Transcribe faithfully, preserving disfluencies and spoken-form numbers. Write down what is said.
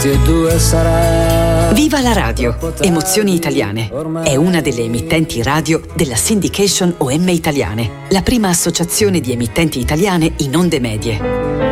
Viva la radio! Emozioni Italiane è una delle emittenti radio della Syndication O M Italiane, la prima associazione di emittenti italiane in onde medie.